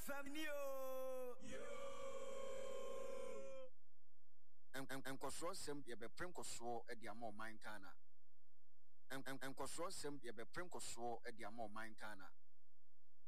family yo. Nkosoro sem ye be prem koso e dia mo man kana. Nkosoro sem ye be prem koso e dia mo man kana.